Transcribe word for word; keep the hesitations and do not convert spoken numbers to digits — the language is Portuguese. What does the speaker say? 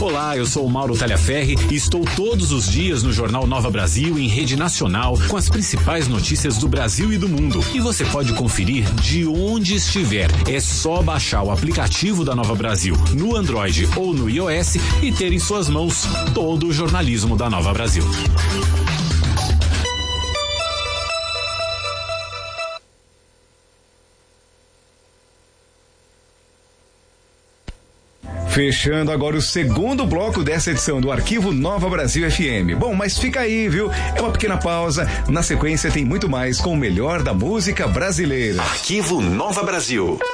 Olá, eu sou o Mauro Talhaferri e estou todos os dias no Jornal Nova Brasil em rede nacional com as principais notícias do Brasil e do mundo. E você pode conferir de onde estiver. É só baixar o aplicativo da Nova Brasil no Android ou no iOS e ter em suas mãos todo o jornalismo da Nova Brasil. Fechando agora o segundo bloco dessa edição do Arquivo Nova Brasil F M. Bom, mas fica aí, viu? É uma pequena pausa. Na sequência tem muito mais com o melhor da música brasileira. Arquivo Nova Brasil.